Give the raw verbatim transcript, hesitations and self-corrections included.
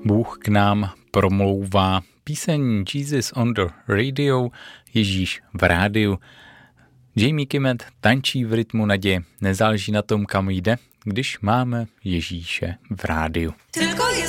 Bůh k nám promlouvá. Píseň Jesus on the Radio, Ježíš v rádiu. Jamie Kimmett tančí v rytmu naděje. Nezáleží na tom, kam jde, když máme Ježíše v rádiu.